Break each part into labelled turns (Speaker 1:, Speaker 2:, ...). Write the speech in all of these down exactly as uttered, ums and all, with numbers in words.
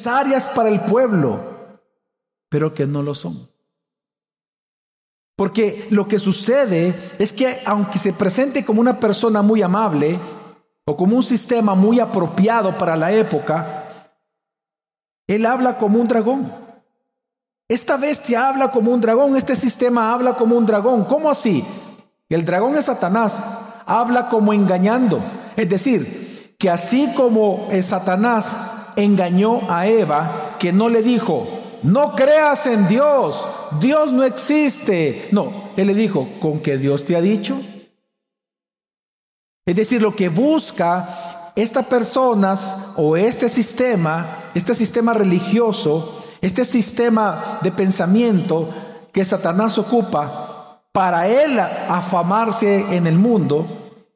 Speaker 1: necesarias para el pueblo, pero que no lo son. Porque lo que sucede es que aunque se presente como una persona muy amable o como un sistema muy apropiado para la época, él habla como un dragón. Esta bestia habla como un dragón, este sistema habla como un dragón. ¿Cómo así? El dragón es Satanás, habla como engañando. Es decir, que así como el Satanás engañó a Eva, que no le dijo, no creas en Dios, Dios no existe. No, él le dijo, ¿con qué Dios te ha dicho? Es decir, lo que busca estas personas o este sistema, este sistema religioso, este sistema de pensamiento que Satanás ocupa para él afamarse en el mundo,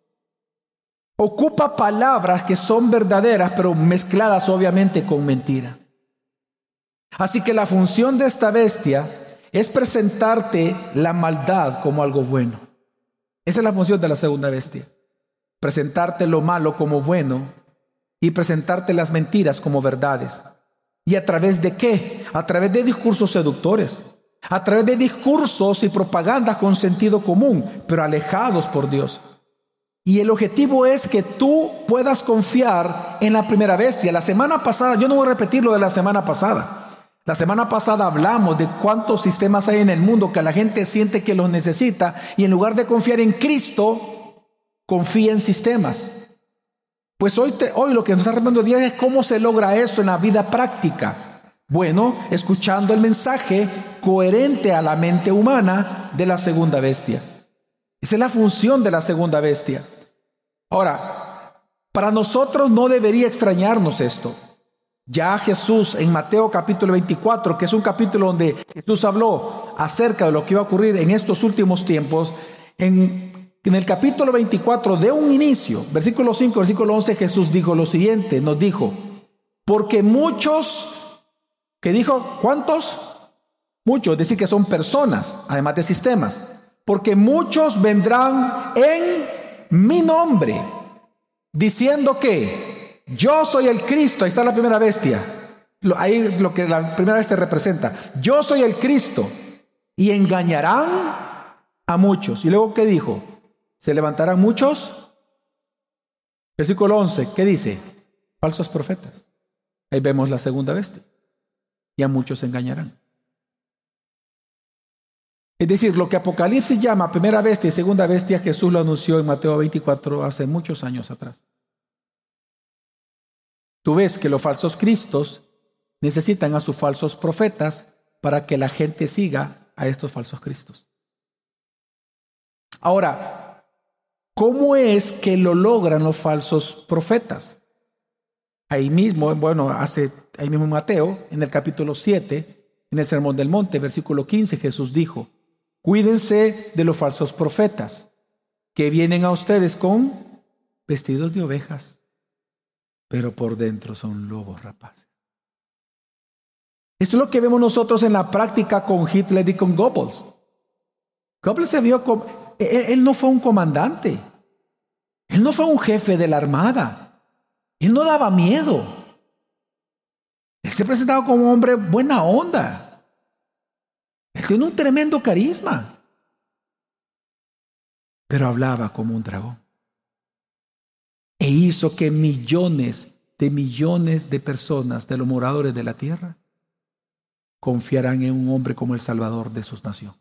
Speaker 1: ocupa palabras que son verdaderas, pero mezcladas obviamente con mentira. Así que la función de esta bestia es presentarte la maldad como algo bueno. Esa es la función de la segunda bestia. Presentarte lo malo como bueno y presentarte las mentiras como verdades. ¿Y a través de qué? A través de discursos seductores, a través de discursos y propaganda con sentido común, pero alejados por Dios. Y el objetivo es que tú puedas confiar en la primera bestia. La semana pasada, yo no voy a repetir lo de la semana pasada. La semana pasada hablamos de cuántos sistemas hay en el mundo que la gente siente que los necesita y en lugar de confiar en Cristo, confía en sistemas. Pues hoy, te, hoy lo que nos está hablando Dios es cómo se logra eso en la vida práctica. Bueno, escuchando el mensaje coherente a la mente humana de la segunda bestia. Esa es la función de la segunda bestia. Ahora, para nosotros no debería extrañarnos esto. Ya Jesús en Mateo capítulo veinticuatro, que es un capítulo donde Jesús habló acerca de lo que iba a ocurrir en estos últimos tiempos, en, en el capítulo veinticuatro de un inicio, versículo cinco, versículo once, Jesús dijo lo siguiente, nos dijo, porque muchos, ¿qué dijo? ¿Cuántos? Muchos, es decir que son personas, además de sistemas, porque muchos vendrán en mi nombre, diciendo que yo soy el Cristo. Ahí está la primera bestia. Lo, ahí lo que la primera bestia representa. Yo soy el Cristo. Y engañarán a muchos. Y luego, ¿qué dijo? ¿Se levantarán muchos? Versículo once, ¿qué dice? Falsos profetas. Ahí vemos la segunda bestia. Y a muchos engañarán. Es decir, lo que Apocalipsis llama primera bestia y segunda bestia, Jesús lo anunció en Mateo veinticuatro hace muchos años atrás. Tú ves que los falsos cristos necesitan a sus falsos profetas para que la gente siga a estos falsos cristos. Ahora, ¿cómo es que lo logran los falsos profetas? Ahí mismo, bueno, hace, ahí mismo en Mateo, en el capítulo siete, en el Sermón del Monte, versículo quince, Jesús dijo, cuídense de los falsos profetas, que vienen a ustedes con vestidos de ovejas, pero por dentro son lobos rapaces. Esto es lo que vemos nosotros en la práctica con Hitler y con Goebbels. Goebbels se vio como, él, él no fue un comandante, él no fue un jefe de la armada, él no daba miedo, él se presentaba como un hombre buena onda, él tiene un tremendo carisma, pero hablaba como un dragón. E hizo que millones de millones de personas, de los moradores de la tierra, confiarán en un hombre como el Salvador de sus naciones.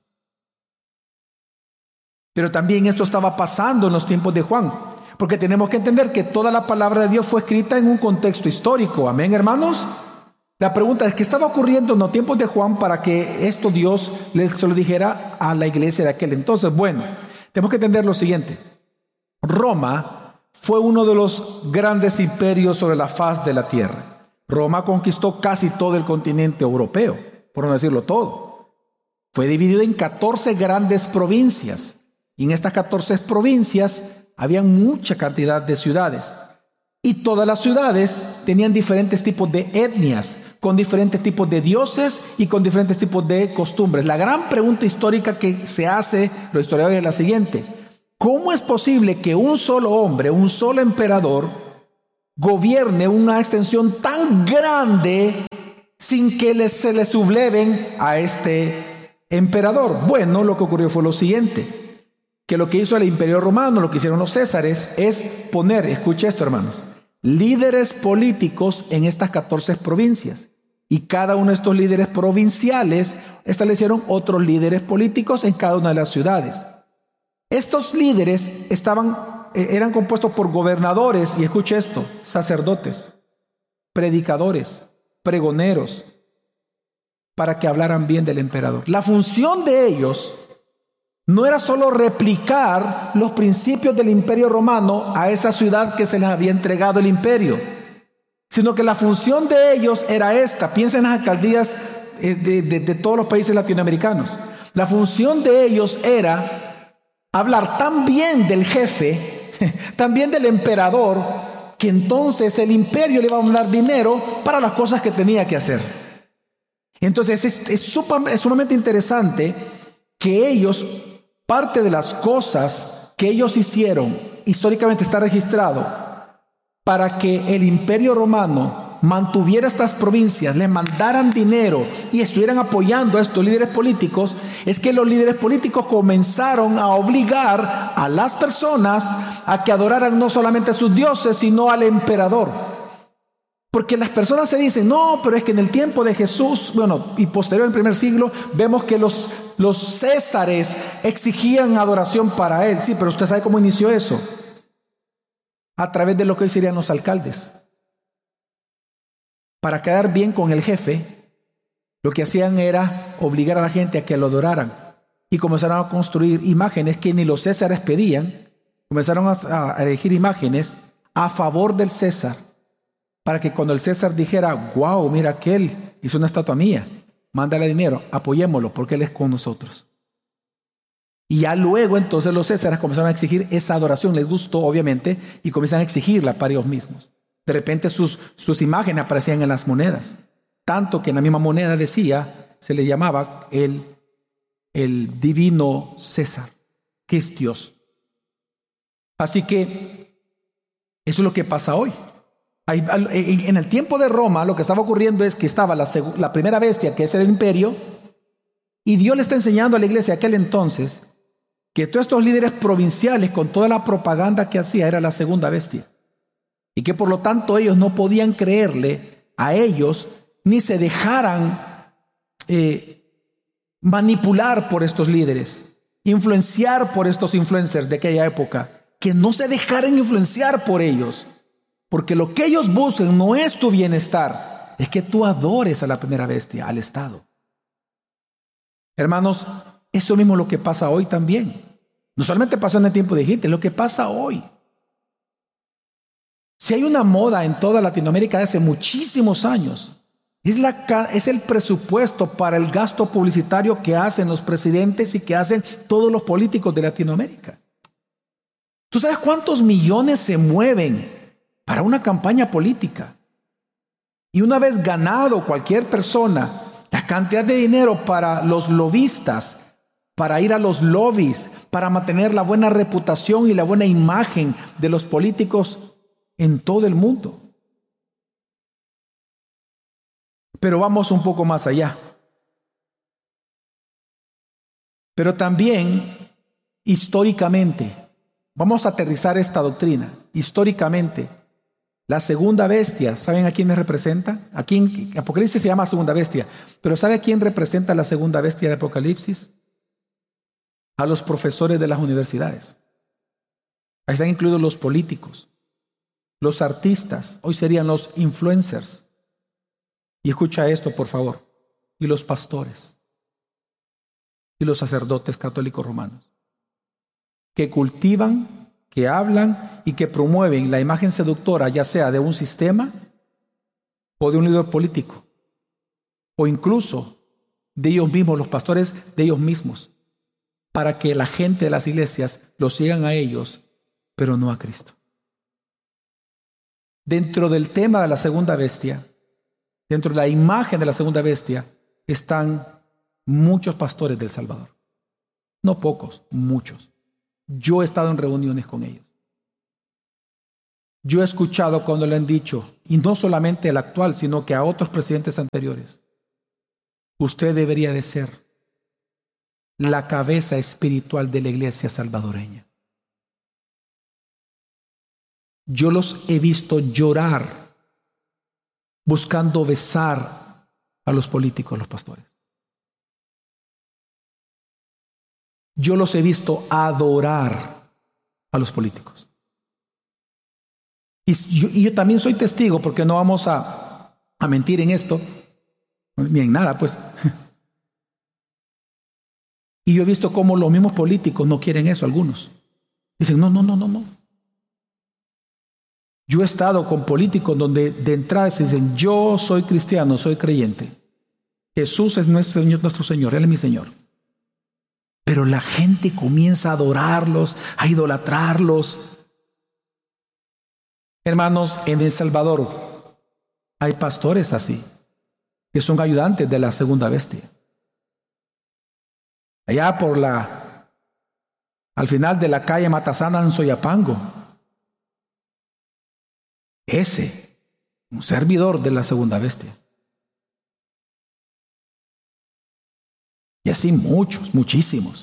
Speaker 1: Pero también esto estaba pasando en los tiempos de Juan, porque tenemos que entender que toda la palabra de Dios fue escrita en un contexto histórico. Amén, hermanos. La pregunta es, ¿qué estaba ocurriendo en los tiempos de Juan para que esto Dios se lo dijera a la iglesia de aquel entonces? Bueno, tenemos que entender lo siguiente. Roma fue uno de los grandes imperios sobre la faz de la tierra. Roma conquistó casi todo el continente europeo, por no decirlo todo. Fue dividido en catorce grandes provincias. Y en estas catorce provincias había mucha cantidad de ciudades. Y todas las ciudades tenían diferentes tipos de etnias, con diferentes tipos de dioses y con diferentes tipos de costumbres. La gran pregunta histórica que se hace los historiadores es la siguiente. ¿Cómo es posible que un solo hombre, un solo emperador, gobierne una extensión tan grande sin que les, se les subleven a este emperador. Bueno, lo que ocurrió fue lo siguiente, que lo que hizo el Imperio Romano, lo que hicieron los césares, es poner, escuche esto, hermanos, líderes políticos en estas catorce provincias. Y cada uno de estos líderes provinciales establecieron otros líderes políticos en cada una de las ciudades. Estos líderes estaban, eh, eran compuestos por gobernadores, y escuche esto, sacerdotes, predicadores, pregoneros, para que hablaran bien del emperador. La función de ellos no era solo replicar los principios del Imperio Romano a esa ciudad que se les había entregado el imperio, sino que la función de ellos era esta. Piensa en las alcaldías de, de, de todos los países latinoamericanos. La función de ellos era hablar tan bien del jefe, también del emperador, que entonces el imperio le iba a dar dinero para las cosas que tenía que hacer. Entonces es, es, es sumamente interesante que ellos, parte de las cosas que ellos hicieron, históricamente está registrado, para que el Imperio Romano mantuviera estas provincias, le mandaran dinero y estuvieran apoyando a estos líderes políticos, es que los líderes políticos comenzaron a obligar a las personas a que adoraran no solamente a sus dioses, sino al emperador. Porque las personas se dicen, no, pero es que en el tiempo de Jesús, bueno, y posterior al primer siglo, vemos que los, los césares exigían adoración para él. Sí, pero usted sabe cómo inició eso. A través de lo que hoy serían los alcaldes. Para quedar bien con el jefe, lo que hacían era obligar a la gente a que lo adoraran. Y comenzaron a construir imágenes que ni los césares pedían. Comenzaron a, a elegir imágenes a favor del César, para que cuando el César dijera, wow, mira aquel hizo una estatua mía, mándale dinero, apoyémoslo porque él es con nosotros. Y ya luego entonces los césares comenzaron a exigir esa adoración, les gustó obviamente, y comienzan a exigirla para ellos mismos. De repente sus, sus imágenes aparecían en las monedas, tanto que en la misma moneda decía, se le llamaba el, el divino César, que es Dios. Así que eso es lo que pasa hoy. En el tiempo de Roma lo que estaba ocurriendo es que estaba la, la primera bestia, que es el imperio, y Dios le está enseñando a la iglesia de aquel entonces que todos estos líderes provinciales, con toda la propaganda que hacía, era la segunda bestia, y que por lo tanto ellos no podían creerle a ellos ni se dejaran eh, manipular por estos líderes, influenciar por estos influencers de aquella época, que no se dejaran influenciar por ellos. Porque lo que ellos buscan no es tu bienestar, es que tú adores a la primera bestia, al Estado. Hermanos, eso mismo es lo que pasa hoy también. No solamente pasó en el tiempo de Egipto, es lo que pasa hoy. Si hay una moda en toda Latinoamérica de hace muchísimos años, es, la, es el presupuesto para el gasto publicitario que hacen los presidentes y que hacen todos los políticos de Latinoamérica. ¿Tú sabes cuántos millones se mueven para una campaña política? Y una vez ganado cualquier persona la cantidad de dinero para los lobistas, para ir a los lobbies, para mantener la buena reputación y la buena imagen de los políticos en todo el mundo. Pero vamos un poco más allá. Pero también, históricamente, vamos a aterrizar esta doctrina. Históricamente, la segunda bestia, ¿saben a quiénes representa? Aquí en Apocalipsis se llama segunda bestia, pero ¿sabe a quién representa la segunda bestia de Apocalipsis? A los profesores de las universidades. Ahí están incluidos los políticos, los artistas, hoy serían los influencers. Y escucha esto, por favor, y los pastores, y los sacerdotes católicos romanos, que cultivan, que hablan y que promueven la imagen seductora, ya sea de un sistema o de un líder político, o incluso de ellos mismos, los pastores de ellos mismos, para que la gente de las iglesias los sigan a ellos, pero no a Cristo. Dentro del tema de la segunda bestia, dentro de la imagen de la segunda bestia, están muchos pastores del Salvador. No pocos, muchos. Yo he estado en reuniones con ellos. Yo he escuchado cuando le han dicho, y no solamente el actual, sino que a otros presidentes anteriores, usted debería de ser la cabeza espiritual de la iglesia salvadoreña. Yo los he visto llorar buscando besar a los políticos, los pastores. Yo los he visto adorar a los políticos. Y yo, y yo también soy testigo, porque no vamos a, a mentir en esto, ni en nada, pues. Y yo he visto cómo los mismos políticos no quieren eso, algunos. Dicen, no, no, no, no, no. Yo he estado con políticos donde de entrada se dicen, yo soy cristiano, soy creyente. Jesús es nuestro Señor, nuestro Señor, Él es mi Señor. Pero la gente comienza a adorarlos, a idolatrarlos. Hermanos, en El Salvador hay pastores así, que son ayudantes de la segunda bestia. Allá por la, al final de la calle Matasana en Soyapango, ese, un servidor de la segunda bestia. Y así muchos, muchísimos.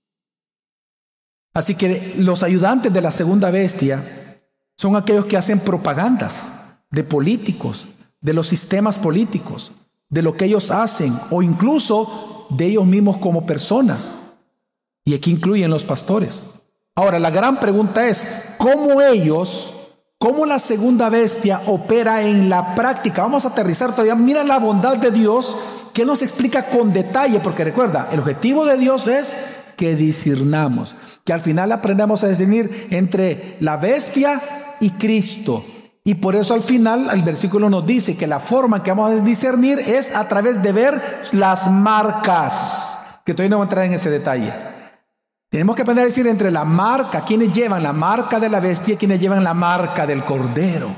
Speaker 1: Así que los ayudantes de la segunda bestia son aquellos que hacen propagandas de políticos, de los sistemas políticos, de lo que ellos hacen, o incluso de ellos mismos como personas. Y aquí incluyen los pastores. Ahora, la gran pregunta es, ¿cómo ellos... ¿Cómo la segunda bestia opera en la práctica? Vamos a aterrizar todavía. Mira la bondad de Dios que nos explica con detalle, porque recuerda, el objetivo de Dios es que discernamos, que al final aprendamos a discernir entre la bestia y Cristo. Y por eso al final el versículo nos dice que la forma que vamos a discernir es a través de ver las marcas, que todavía no voy a entrar en ese detalle. Tenemos que aprender a decir entre la marca, quienes llevan la marca de la bestia y quienes llevan la marca del cordero.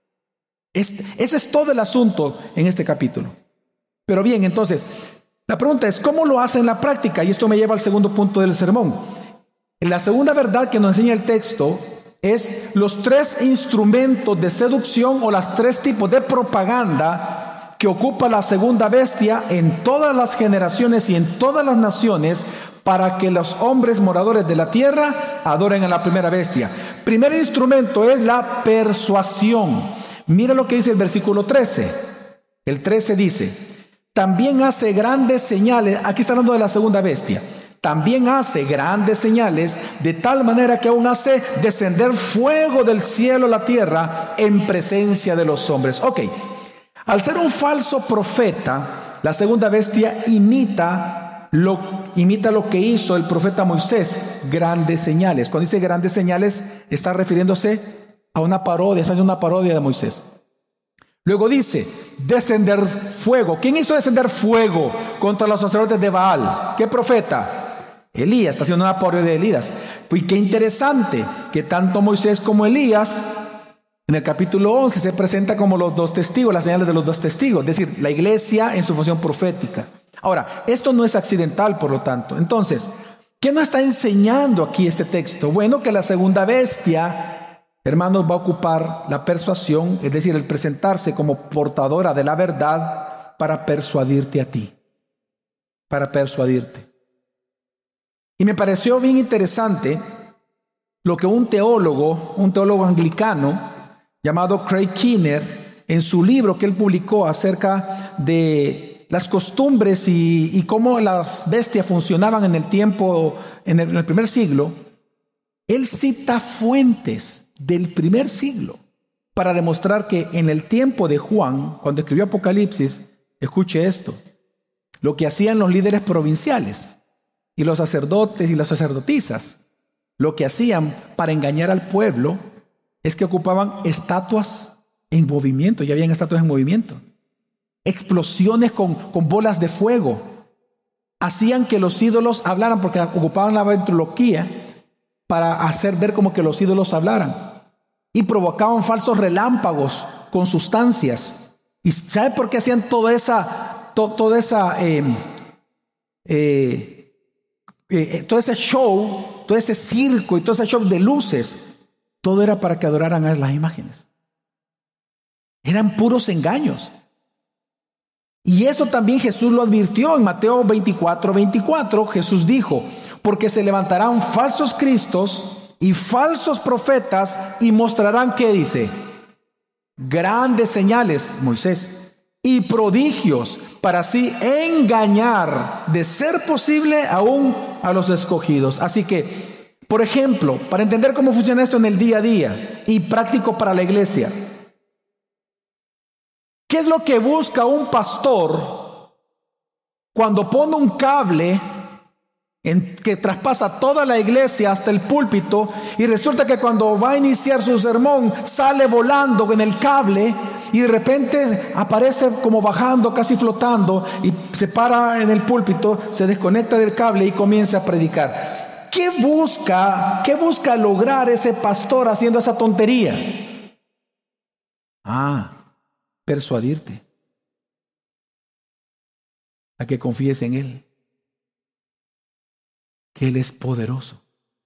Speaker 1: Este, eso es todo el asunto en este capítulo. Pero bien, entonces, la pregunta es, ¿cómo lo hace en la práctica? Y esto me lleva al segundo punto del sermón. La segunda verdad que nos enseña el texto es los tres instrumentos de seducción o los tres tipos de propaganda que ocupa la segunda bestia en todas las generaciones y en todas las naciones, para que los hombres moradores de la tierra adoren a la primera bestia. Primer instrumento es la persuasión. Mira lo que dice el versículo trece. El trece dice, también hace grandes señales, aquí está hablando de la segunda bestia, también hace grandes señales, de tal manera que aún hace descender fuego del cielo a la tierra en presencia de los hombres. Ok, al ser un falso profeta, la segunda bestia imita Lo, imita lo que hizo el profeta Moisés, grandes señales. Cuando dice grandes señales, está refiriéndose a una parodia, está haciendo una parodia de Moisés. Luego dice, descender fuego. ¿Quién hizo descender fuego contra los sacerdotes de Baal? ¿Qué profeta? Elías, está haciendo una parodia de Elías. Pues qué interesante que tanto Moisés como Elías, en el capítulo once, se presenta como los dos testigos, las señales de los dos testigos, es decir, la iglesia en su función profética. Ahora, esto no es accidental, por lo tanto. Entonces, ¿qué nos está enseñando aquí este texto? Bueno, que la segunda bestia, hermanos, va a ocupar la persuasión, es decir, el presentarse como portadora de la verdad para persuadirte a ti, para persuadirte. Y me pareció bien interesante lo que un teólogo, un teólogo anglicano llamado Craig Keener, en su libro que él publicó acerca de las costumbres y, y cómo las bestias funcionaban en el tiempo, en el, en el primer siglo, él cita fuentes del primer siglo para demostrar que en el tiempo de Juan, cuando escribió Apocalipsis, escuche esto, lo que hacían los líderes provinciales y los sacerdotes y las sacerdotisas, lo que hacían para engañar al pueblo es que ocupaban estatuas en movimiento, ya habían estatuas en movimiento. Explosiones con, con bolas de fuego hacían que los ídolos hablaran, porque ocupaban la ventriloquía para hacer ver como que los ídolos hablaran, y provocaban falsos relámpagos con sustancias. ¿Y sabe por qué hacían toda esa to, toda esa eh, eh, eh, todo ese show, todo ese circo y todo ese show de luces? todo era para que adoraran a las imágenes. Eran puros engaños. Y eso también Jesús lo advirtió en Mateo veinticuatro, veinticuatro. Jesús dijo, porque se levantarán falsos cristos y falsos profetas y mostrarán, ¿qué dice? Grandes señales, Moisés, y prodigios, para así engañar, de ser posible, aún a los escogidos. Así que, por ejemplo, para entender cómo funciona esto en el día a día y práctico para la iglesia, ¿qué es lo que busca un pastor cuando pone un cable en que traspasa toda la iglesia hasta el púlpito y resulta que cuando va a iniciar su sermón sale volando en el cable y de repente aparece como bajando, casi flotando, y se para en el púlpito, se desconecta del cable y comienza a predicar? ¿Qué busca, qué busca lograr ese pastor haciendo esa tontería? Ah, persuadirte a que confíes en Él, que Él es poderoso.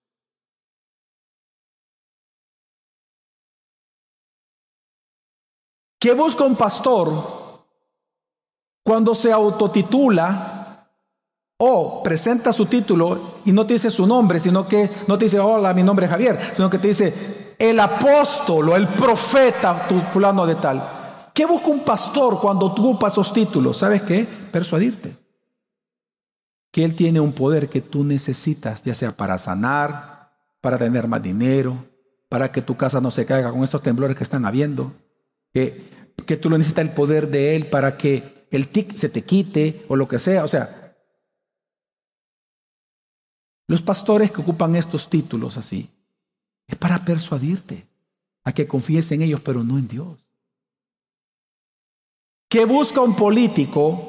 Speaker 1: ¿Qué busca un pastor cuando se autotitula o presenta su título y no te dice su nombre, sino que no te dice, hola, mi nombre es Javier, sino que te dice el apóstol o el profeta, tu fulano de tal? ¿Qué busca un pastor cuando ocupa esos títulos? ¿Sabes qué? Persuadirte que Él tiene un poder que tú necesitas, ya sea para sanar, para tener más dinero, para que tu casa no se caiga con estos temblores que están habiendo, que, que tú lo necesitas el poder de Él para que el tic se te quite o lo que sea. O sea, los pastores que ocupan estos títulos así, es para persuadirte a que confíes en ellos, pero no en Dios. ¿Qué busca un político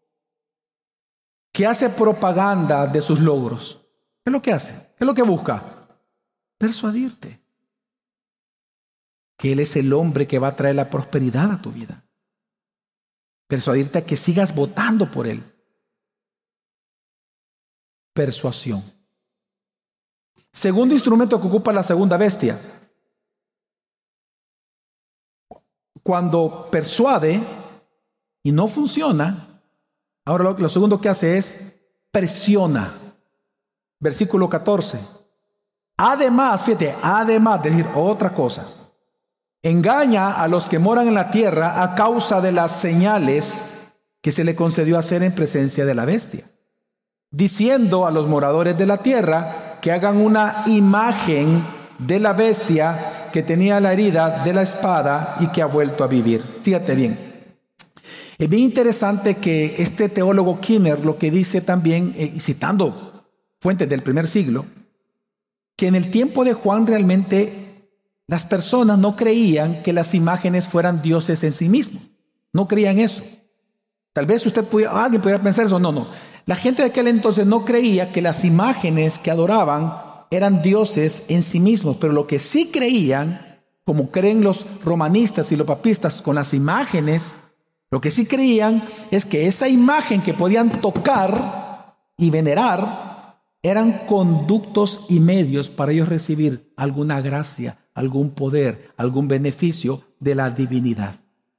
Speaker 1: que hace propaganda de sus logros? ¿Qué es lo que hace? ¿Qué es lo que busca? Persuadirte que Él es el hombre que va a traer la prosperidad a tu vida. Persuadirte a que sigas votando por Él. Persuasión. Segundo instrumento que ocupa la segunda bestia. Cuando persuade y no funciona, ahora lo, lo segundo que hace es presiona. Versículo catorce. Además, fíjate, además, decir otra cosa. Engaña a los que moran en la tierra a causa de las señales que se le concedió hacer en presencia de la bestia, diciendo a los moradores de la tierra que hagan una imagen de la bestia que tenía la herida de la espada y que ha vuelto a vivir. Fíjate bien. Es bien interesante que este teólogo Kinner lo que dice también, eh, citando fuentes del primer siglo, que en el tiempo de Juan realmente las personas no creían que las imágenes fueran dioses en sí mismos. No creían eso. Tal vez usted pudiera, alguien pudiera pensar eso. No, no. La gente de aquel entonces no creía que las imágenes que adoraban eran dioses en sí mismos, pero lo que sí creían, como creen los romanistas y los papistas con las imágenes, lo que sí creían es que esa imagen que podían tocar y venerar eran conductos y medios para ellos recibir alguna gracia, algún poder, algún beneficio de la divinidad.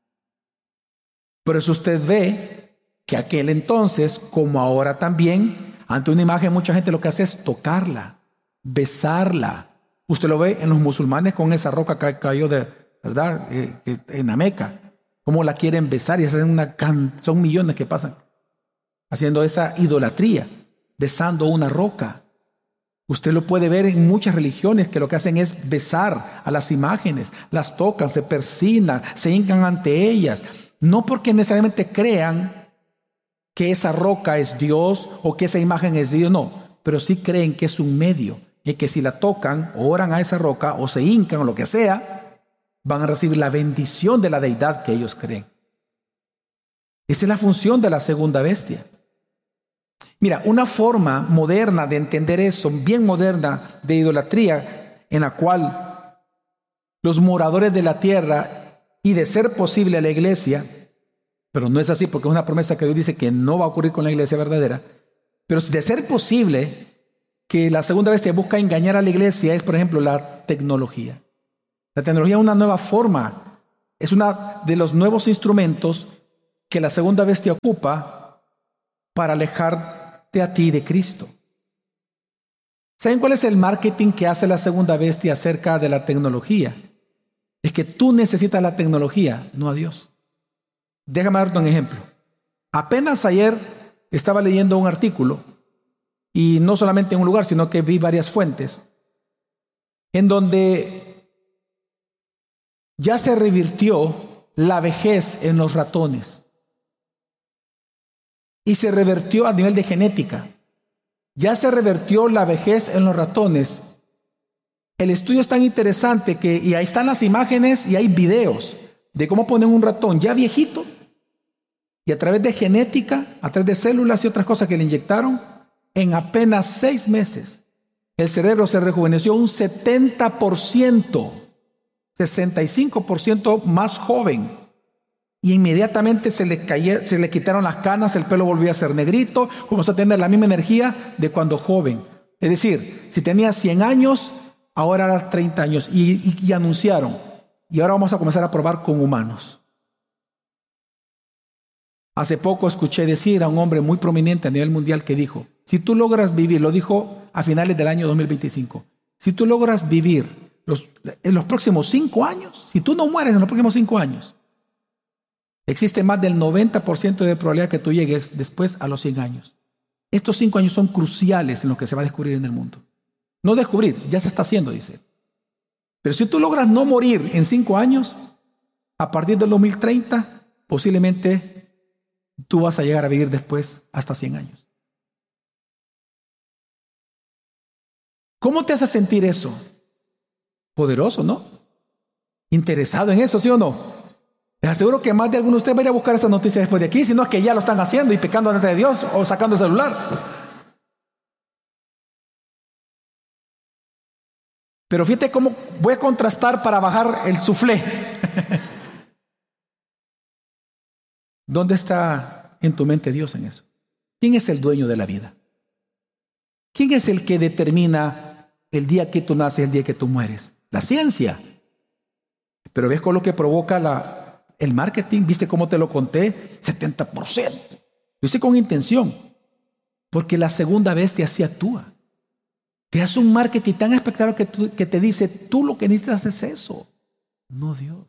Speaker 1: Por eso usted ve que aquel entonces, como ahora también, ante una imagen mucha gente lo que hace es tocarla, besarla. Usted lo ve en los musulmanes con esa roca que cayó de, ¿verdad? Eh, en la Meca. Cómo la quieren besar y hacen una can... son millones que pasan haciendo esa idolatría, besando una roca. Usted lo puede ver en muchas religiones que lo que hacen es besar a las imágenes, las tocan, se persignan, se hincan ante ellas, no porque necesariamente crean que esa roca es Dios o que esa imagen es Dios, no, pero sí creen que es un medio y que si la tocan o oran a esa roca o se hincan o lo que sea, van a recibir la bendición de la deidad que ellos creen. Esa es la función de la segunda bestia. Mira, una forma moderna de entender eso, bien moderna, de idolatría, en la cual los moradores de la tierra y de ser posible a la iglesia, pero no es así porque es una promesa que Dios dice que no va a ocurrir con la iglesia verdadera, pero de ser posible que la segunda bestia busca engañar a la iglesia es, por ejemplo, la tecnología. La tecnología es una nueva forma, es uno de los nuevos instrumentos que la segunda bestia ocupa para alejarte a ti de Cristo. ¿Saben cuál es el marketing que hace la segunda bestia acerca de la tecnología? Es que tú necesitas la tecnología, no a Dios. Déjame darte un ejemplo. Apenas ayer estaba leyendo un artículo, y no solamente en un lugar, sino que vi varias fuentes, en donde ya se revirtió la vejez en los ratones. Y se revirtió a nivel de genética. Ya se revirtió la vejez en los ratones. El estudio es tan interesante que, y ahí están las imágenes y hay videos de cómo ponen un ratón ya viejito y a través de genética, a través de células y otras cosas que le inyectaron, en apenas seis meses, el cerebro se rejuveneció un setenta por ciento, sesenta y cinco por ciento más joven. Y inmediatamente se le, caía, se le quitaron las canas, el pelo volvió a ser negrito, comenzó a tener la misma energía de cuando joven. Es decir, si tenía cien años, ahora era treinta años. Y, y, y anunciaron, y ahora vamos a comenzar a probar con humanos. Hace poco escuché decir a un hombre muy prominente a nivel mundial que dijo, si tú logras vivir, lo dijo a finales del año dos mil veinticinco, si tú logras vivir los, en los próximos cinco años, si tú no mueres en los próximos cinco años, existe más del noventa por ciento de probabilidad que tú llegues después a los cien años. Estos cinco años son cruciales en lo que se va a descubrir en el mundo. No descubrir, ya se está haciendo, dice. Pero si tú logras no morir en cinco años, a partir del dos mil treinta, posiblemente tú vas a llegar a vivir después hasta cien años. ¿Cómo te hace sentir eso? Poderoso, ¿no? Interesado en eso, ¿sí o no? Les aseguro que más de alguno de ustedes va a ir a buscar esa noticia después de aquí, sino que ya lo están haciendo y pecando delante de Dios o sacando el celular. Pero fíjate cómo voy a contrastar para bajar el suflé. ¿Dónde está en tu mente Dios en eso? ¿Quién es el dueño de la vida? ¿Quién es el que determina el día que tú naces, el día que tú mueres? La ciencia. Pero ves con lo que provoca la, el marketing. ¿Viste cómo te lo conté? setenta por ciento. Lo hice con intención. Porque la segunda bestia así actúa. Te hace un marketing tan espectacular que, tú, que te dice, tú lo que necesitas es eso, no Dios.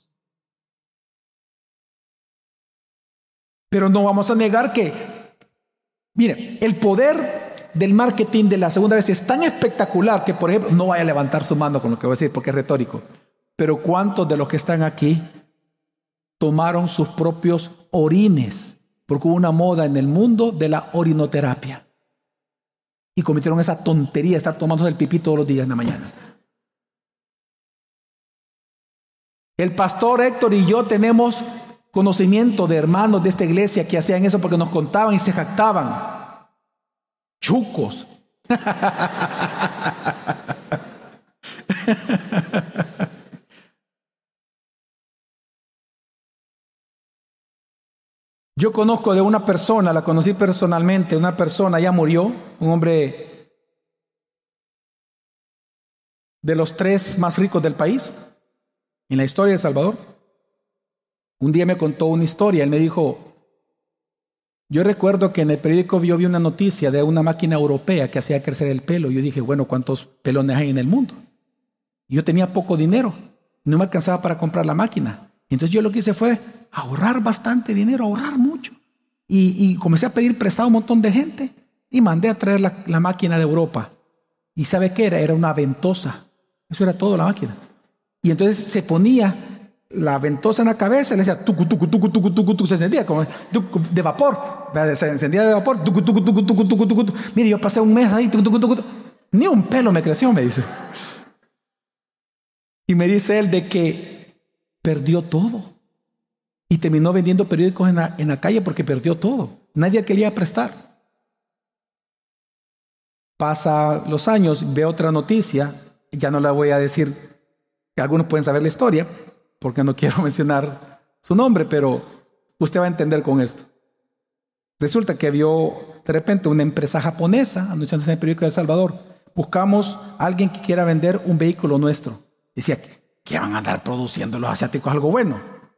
Speaker 1: Pero no vamos a negar que, mire, el poder del marketing de la segunda bestia es tan espectacular que, por ejemplo, no vaya a levantar su mano con lo que voy a decir porque es retórico, pero ¿cuántos de los que están aquí tomaron sus propios orines? Porque hubo una moda en el mundo de la orinoterapia. Y cometieron esa tontería de estar tomando el pipí todos los días en la mañana. El pastor Héctor y yo tenemos conocimiento de hermanos de esta iglesia que hacían eso porque nos contaban y se jactaban. Chucos. Yo conozco de una persona, la conocí personalmente, una persona ya murió, un hombre de los tres más ricos del país, en la historia de El Salvador. Un día me contó una historia, él me dijo, yo recuerdo que en el periódico yo vi una noticia de una máquina europea que hacía crecer el pelo. Yo dije, bueno, ¿cuántos pelones hay en el mundo? Yo tenía poco dinero, no me alcanzaba para comprar la máquina. Entonces yo lo que hice fue ahorrar bastante dinero, ahorrar mucho. Y, y comencé a pedir prestado a un montón de gente y mandé a traer la, la máquina de Europa. ¿Y sabe qué era? Era una ventosa. Eso era todo la máquina. Y entonces se ponía la ventosa en la cabeza y le decía tucu, tucu, tucu, tucu, tucu, tucu, se encendía como tucu, de vapor. Se encendía de vapor. Tucu, tucu, tucu, tucu, tucu, tucu, tucu. Mire, yo pasé un mes ahí. Tucu, tucu, tucu, tucu. Ni un pelo me creció, me dice. Y me dice él de que perdió todo. Y terminó vendiendo periódicos en la, en la calle porque perdió todo. Nadie quería prestar. Pasa los años, veo otra noticia. Ya no la voy a decir, que algunos pueden saber la historia, porque no quiero mencionar su nombre, pero usted va a entender con esto. Resulta que vio de repente una empresa japonesa anunciándose en el periódico de El Salvador. Buscamos a alguien que quiera vender un vehículo nuestro. Decía, ¿qué van a andar produciendo los asiáticos algo bueno?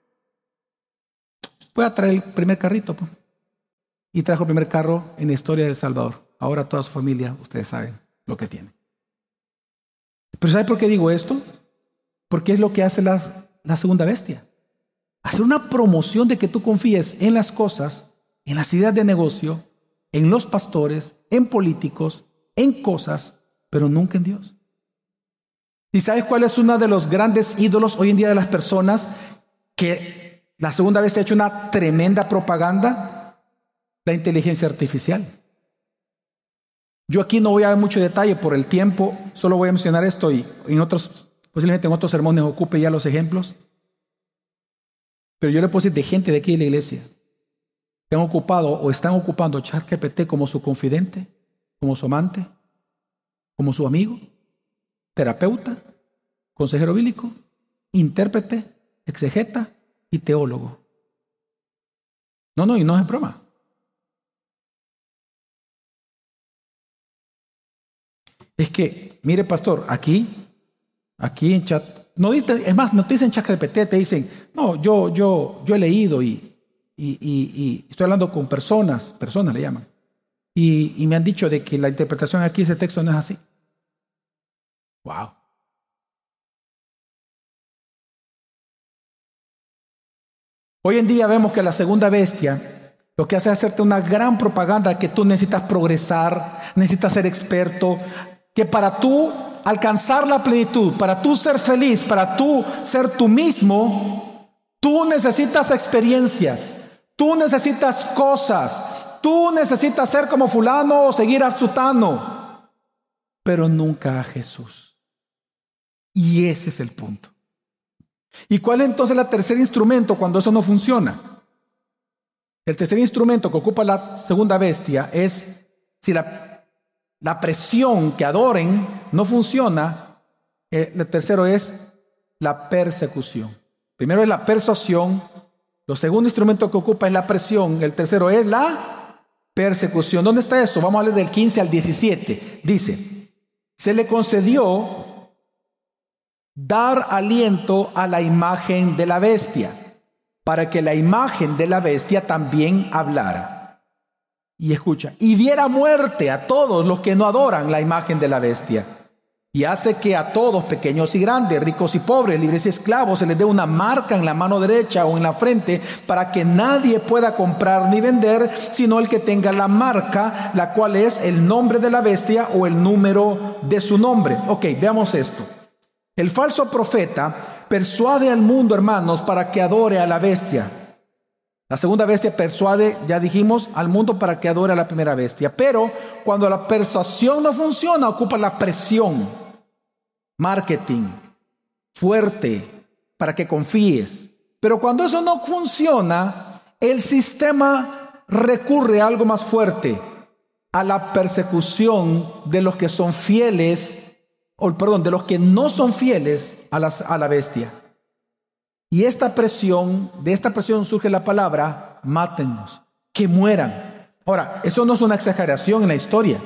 Speaker 1: Voy a traer el primer carrito, pues. Y trajo el primer carro en la historia de El Salvador. Ahora toda su familia, ustedes saben lo que tiene. Pero ¿sabe por qué digo esto? Porque es lo que hace la, la segunda bestia. Hacer una promoción de que tú confíes en las cosas, en las ideas de negocio, en los pastores, en políticos, en cosas, pero nunca en Dios. ¿Y sabes cuál es uno de los grandes ídolos hoy en día de las personas? Que la segunda bestia ha hecho una tremenda propaganda. La inteligencia artificial. Yo aquí no voy a dar mucho detalle por el tiempo, solo voy a mencionar esto y en otros, posiblemente en otros sermones ocupe ya los ejemplos. Pero yo le puedo decir de gente de aquí de la iglesia que han ocupado o están ocupando ChatGPT como su confidente, como su amante, como su amigo, terapeuta, consejero bíblico, intérprete, exegeta y teólogo. No, no, y no es broma. Es que, mire pastor, aquí, aquí en chat, no dicen, es más, no te dicen ChatGPT, te dicen, no, yo, yo, yo he leído y, y, y, y estoy hablando con personas, personas le llaman, y, y me han dicho de que la interpretación aquí de ese texto no es así. Wow. Hoy en día vemos que la segunda bestia lo que hace es hacerte una gran propaganda que tú necesitas progresar, necesitas ser experto, que para tú alcanzar la plenitud, para tú ser feliz, para tú ser tú mismo, tú necesitas experiencias, tú necesitas cosas, tú necesitas ser como fulano o seguir a sutano, pero nunca a Jesús. Y ese es el punto. ¿Y cuál es entonces el tercer instrumento cuando eso no funciona? El tercer instrumento que ocupa la segunda bestia es, si la, la presión que adoren no funciona, eh, el tercero es la persecución. Primero es la persuasión, el segundo instrumento que ocupa es la presión, el tercero es la persecución. ¿Dónde está eso? Vamos a leer del quince al diecisiete. Dice, se le concedió dar aliento a la imagen de la bestia, para que la imagen de la bestia también hablara. Y escucha, y diera muerte a todos los que no adoran la imagen de la bestia. Y hace que a todos, pequeños y grandes, ricos y pobres, libres y esclavos, se les dé una marca en la mano derecha o en la frente, para que nadie pueda comprar ni vender, sino el que tenga la marca, la cual es el nombre de la bestia o el número de su nombre. Ok, veamos esto. El falso profeta persuade al mundo, hermanos, para que adore a la bestia. La segunda bestia persuade, ya dijimos, al mundo para que adore a la primera bestia. Pero cuando la persuasión no funciona, ocupa la presión, marketing, fuerte, para que confíes. Pero cuando eso no funciona, el sistema recurre a algo más fuerte, a la persecución de los que son fieles, o perdón, de los que no son fieles a, las, a la bestia. Y esta presión, de esta presión surge la palabra, mátennos, que mueran. Ahora, eso no es una exageración en la historia.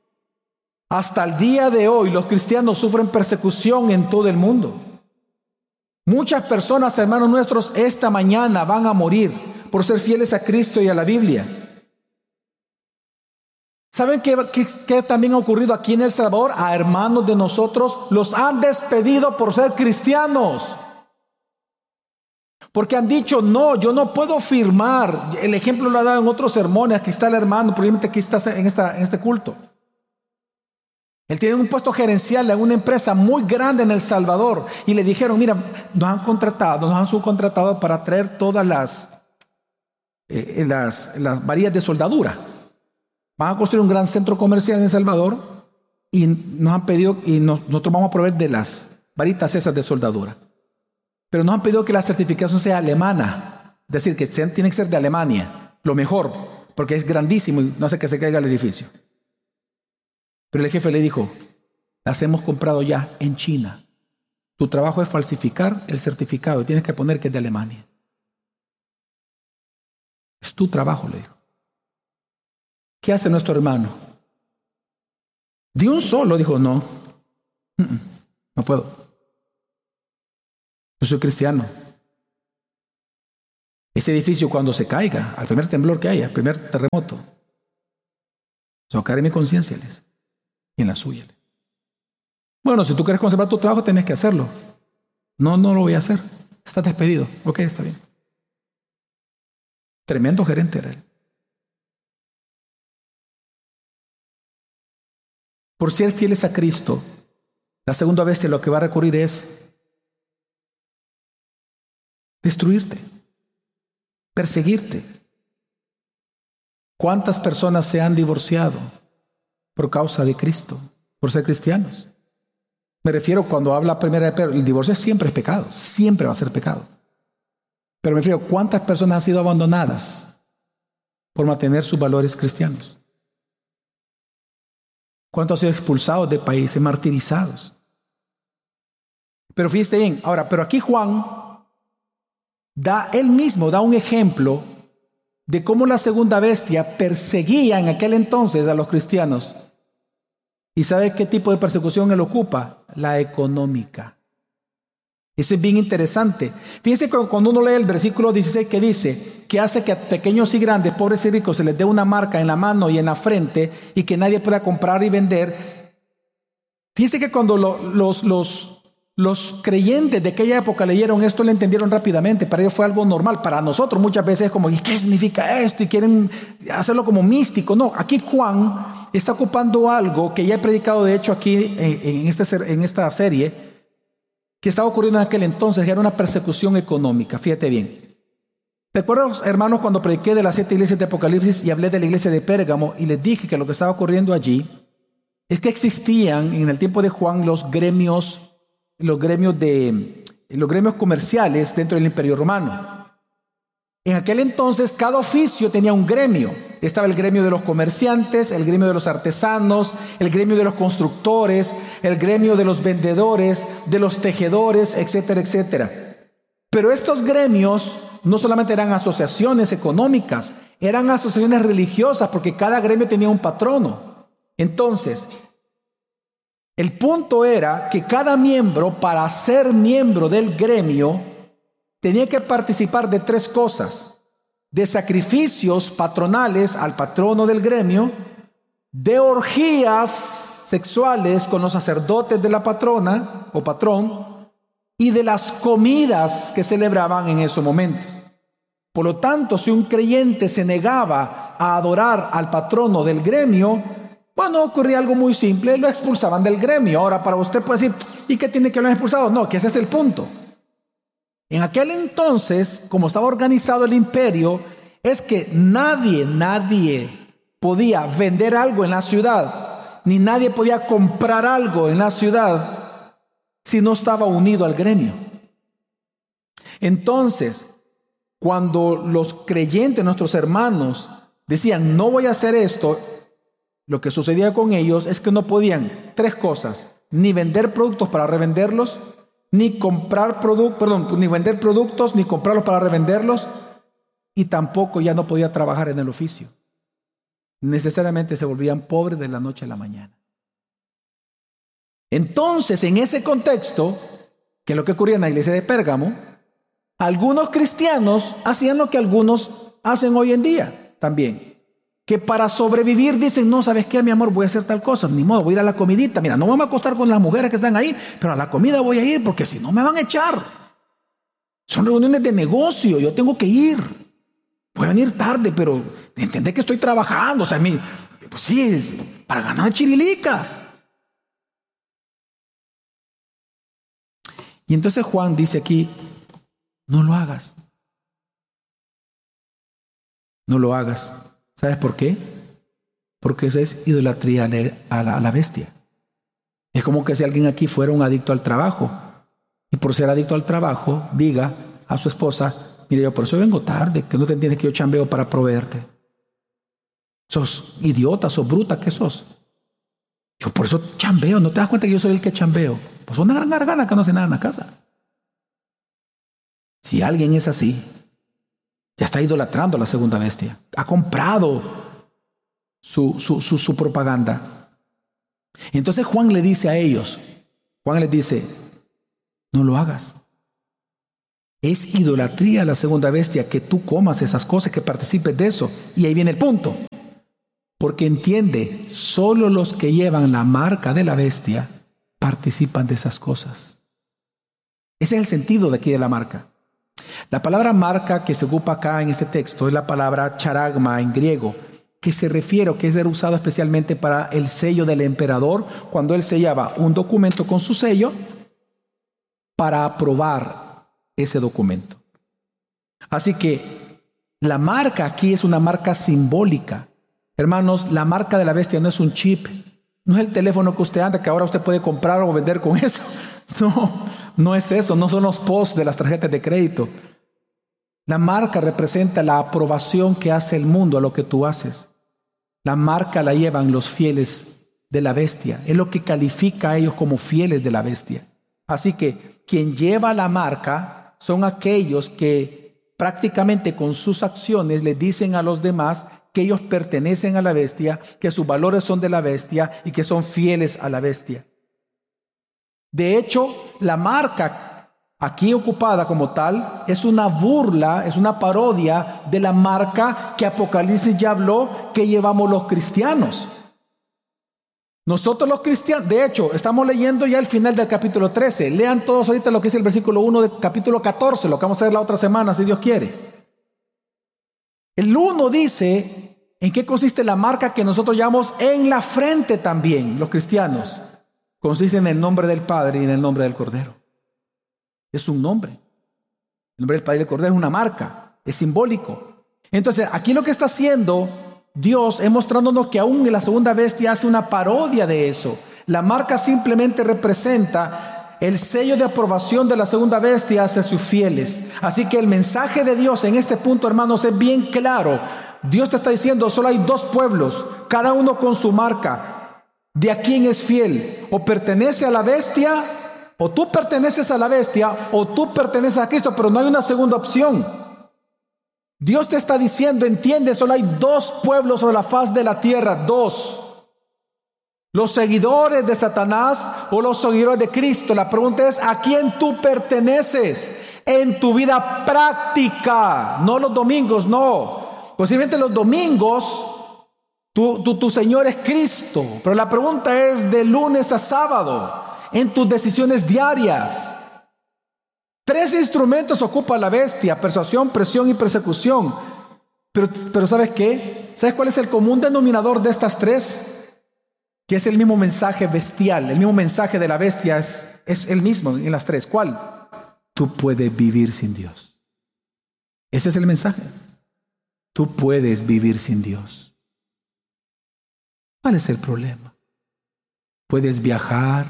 Speaker 1: Hasta el día de hoy los cristianos sufren persecución en todo el mundo. Muchas personas, hermanos nuestros, esta mañana van a morir por ser fieles a Cristo y a la Biblia. ¿Saben qué, qué, qué también ha ocurrido aquí en El Salvador? A hermanos de nosotros los han despedido por ser cristianos. Porque han dicho, no, yo no puedo firmar. El ejemplo lo ha dado en otros sermones. Aquí está el hermano, probablemente aquí está en, esta, en este culto. Él tiene un puesto gerencial en una empresa muy grande en El Salvador. Y le dijeron, mira, nos han contratado, nos han subcontratado para traer todas las, eh, las, las varillas de soldadura. Van a construir un gran centro comercial en El Salvador y nos han pedido, y nos, nosotros vamos a proveer de las varitas esas de soldadura. Pero nos han pedido que la certificación sea alemana, es decir, que sean, tiene que ser de Alemania, lo mejor, porque es grandísimo y no hace que se caiga el edificio. Pero el jefe le dijo, las hemos comprado ya en China. Tu trabajo es falsificar el certificado y tienes que poner que es de Alemania. Es tu trabajo, le dijo. ¿Qué hace nuestro hermano? De un solo dijo, no, no puedo. Yo soy cristiano. Ese edificio cuando se caiga, al primer temblor que haya, al primer terremoto, se va a caer en mi conciencia y en la suya. Bueno, si tú quieres conservar tu trabajo, tienes que hacerlo. No, no lo voy a hacer. Estás despedido. Ok, está bien. Tremendo gerente era él. Por ser fieles a Cristo, la segunda bestia lo que va a recurrir es destruirte, perseguirte. ¿Cuántas personas se han divorciado por causa de Cristo, por ser cristianos? Me refiero cuando habla primera de Pedro, el divorcio siempre es pecado, siempre va a ser pecado. Pero me refiero, ¿cuántas personas han sido abandonadas por mantener sus valores cristianos? ¿Cuántos han sido expulsados de países, martirizados? Pero fíjate bien, ahora, pero aquí Juan da, él mismo da un ejemplo de cómo la segunda bestia perseguía en aquel entonces a los cristianos. ¿Y sabe qué tipo de persecución él ocupa? La económica. Eso es bien interesante. Fíjense cuando uno lee el versículo dieciséis que dice que hace que a pequeños y grandes, pobres y ricos, se les dé una marca en la mano y en la frente y que nadie pueda comprar y vender. Fíjense que cuando lo, los, los, los creyentes de aquella época leyeron esto, lo entendieron rápidamente. Para ellos fue algo normal. Para nosotros muchas veces es como, ¿y qué significa esto? Y quieren hacerlo como místico. No, aquí Juan está ocupando algo que ya he predicado de hecho aquí en, en, este, en esta serie, que estaba ocurriendo en aquel entonces, que era una persecución económica. Fíjate bien. ¿Recuerdas, hermanos, cuando prediqué de las siete iglesias de Apocalipsis y hablé de la iglesia de Pérgamo y les dije que lo que estaba ocurriendo allí es que existían en el tiempo de Juan los gremios, los gremios de los gremios comerciales dentro del Imperio Romano? En aquel entonces cada oficio tenía un gremio. Estaba el gremio de los comerciantes, el gremio de los artesanos, el gremio de los constructores, el gremio de los vendedores, de los tejedores, etcétera, etcétera. Pero estos gremios no solamente eran asociaciones económicas, eran asociaciones religiosas porque cada gremio tenía un patrono. Entonces, el punto era que cada miembro, para ser miembro del gremio, tenía que participar de tres cosas: de sacrificios patronales al patrono del gremio, de orgías sexuales con los sacerdotes de la patrona o patrón, y de las comidas que celebraban en esos momentos. Por lo tanto, si un creyente se negaba a adorar al patrono del gremio, bueno, ocurría algo muy simple, lo expulsaban del gremio. Ahora, para usted puede decir, ¿y qué tiene que lo han expulsado? No, que ese es el punto. En aquel entonces, como estaba organizado el imperio, es que nadie, nadie podía vender algo en la ciudad, ni nadie podía comprar algo en la ciudad si no estaba unido al gremio. Entonces, cuando los creyentes, nuestros hermanos, decían, no voy a hacer esto, lo que sucedía con ellos es que no podían, tres cosas: ni vender productos para revenderlos, ni comprar productos, perdón, ni vender productos, ni comprarlos para revenderlos, y tampoco ya no podía trabajar en el oficio. Necesariamente se volvían pobres de la noche a la mañana. Entonces, en ese contexto, que es lo que ocurría en la iglesia de Pérgamo, algunos cristianos hacían lo que algunos hacen hoy en día también. Que para sobrevivir dicen, no, ¿sabes qué, mi amor? Voy a hacer tal cosa, ni modo, voy a ir a la comidita. Mira, no vamos a acostar con las mujeres que están ahí, pero a la comida voy a ir porque si no me van a echar. Son reuniones de negocio, yo tengo que ir. Voy a venir tarde, pero entendé que estoy trabajando. O sea, mi, pues sí, es para ganar chirilicas. Y entonces Juan dice aquí, no lo hagas. No lo hagas. ¿Sabes por qué? Porque eso es idolatría a la, a la bestia. Es como que si alguien aquí fuera un adicto al trabajo y por ser adicto al trabajo diga a su esposa, mire, yo por eso vengo tarde, que no te entiendes que yo chambeo para proveerte. Sos idiota, sos bruta, ¿qué sos? Yo por eso chambeo, ¿no te das cuenta que yo soy el que chambeo? Pues una gran gargana que no hace nada en la casa. Si alguien es así, ya está idolatrando a la segunda bestia. Ha comprado su, su, su, su propaganda. Entonces Juan le dice a ellos, Juan les dice, no lo hagas. Es idolatría la segunda bestia que tú comas esas cosas, que participes de eso. Y ahí viene el punto. Porque entiende, solo los que llevan la marca de la bestia participan de esas cosas. Ese es el sentido de aquí de la marca. La palabra marca que se ocupa acá en este texto es la palabra charagma en griego, que se refiere o que es usado especialmente para el sello del emperador, cuando él sellaba un documento con su sello para aprobar ese documento. Así que la marca aquí es una marca simbólica. Hermanos, la marca de la bestia no es un chip, no es el teléfono que usted anda, que ahora usted puede comprar o vender con eso. No, no es eso, no son los posts de las tarjetas de crédito. La marca representa la aprobación que hace el mundo a lo que tú haces. La marca la llevan los fieles de la bestia, es lo que califica a ellos como fieles de la bestia. Así que quien lleva la marca son aquellos que prácticamente con sus acciones le dicen a los demás que ellos pertenecen a la bestia, que sus valores son de la bestia y que son fieles a la bestia. De hecho, la marca aquí ocupada como tal es una burla, es una parodia de la marca que Apocalipsis ya habló que llevamos los cristianos. Nosotros los cristianos, de hecho, estamos leyendo ya el final del capítulo trece. Lean todos ahorita lo que es el versículo uno del capítulo catorce, lo que vamos a ver la otra semana, si Dios quiere. El uno dice en qué consiste la marca que nosotros llamamos en la frente también, los cristianos. Consiste en el nombre del Padre y en el nombre del Cordero. Es un nombre. El nombre del Padre y del Cordero es una marca, es simbólico. Entonces, aquí lo que está haciendo Dios es mostrándonos que aún la segunda bestia hace una parodia de eso. La marca simplemente representa el sello de aprobación de la segunda bestia hacia sus fieles. Así que el mensaje de Dios en este punto, hermanos, es bien claro. Dios te está diciendo, solo hay dos pueblos, cada uno con su marca. De a quién es fiel, o pertenece a la bestia, o tú perteneces a la bestia, o tú perteneces a Cristo, pero no hay una segunda opción. Dios te está diciendo, entiende, solo hay dos pueblos sobre la faz de la tierra, dos. Los seguidores de Satanás o los seguidores de Cristo. La pregunta es, ¿a quién tú perteneces en tu vida práctica? No los domingos, no. Posiblemente los domingos Tu, tu, tu Señor es Cristo, pero la pregunta es de lunes a sábado, en tus decisiones diarias. Tres instrumentos ocupa la bestia: persuasión, presión y persecución. Pero, pero ¿sabes qué? ¿Sabes cuál es el común denominador de estas tres? Que es el mismo mensaje bestial, el mismo mensaje de la bestia es, es el mismo en las tres. ¿Cuál? Tú puedes vivir sin Dios. Ese es el mensaje. Tú puedes vivir sin Dios. ¿Cuál es el problema? Puedes viajar,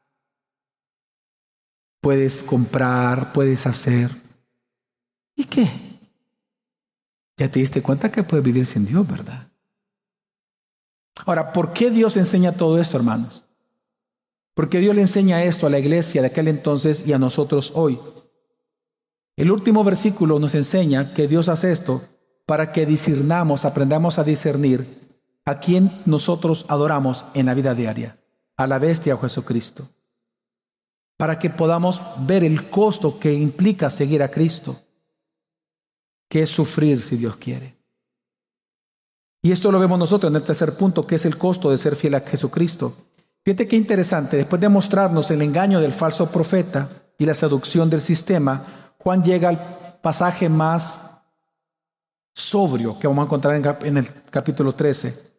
Speaker 1: puedes comprar, puedes hacer. ¿Y qué? Ya te diste cuenta que puedes vivir sin Dios, ¿verdad? Ahora, ¿por qué Dios enseña todo esto, hermanos? Porque Dios le enseña esto a la iglesia de aquel entonces y a nosotros hoy. El último versículo nos enseña que Dios hace esto para que discernamos, aprendamos a discernir a quién nosotros adoramos en la vida diaria, a la bestia o Jesucristo, para que podamos ver el costo que implica seguir a Cristo, que es sufrir si Dios quiere. Y esto lo vemos nosotros en el tercer punto, que es el costo de ser fiel a Jesucristo. Fíjate qué interesante, después de mostrarnos el engaño del falso profeta y la seducción del sistema, Juan llega al pasaje más sobrio que vamos a encontrar en el capítulo trece.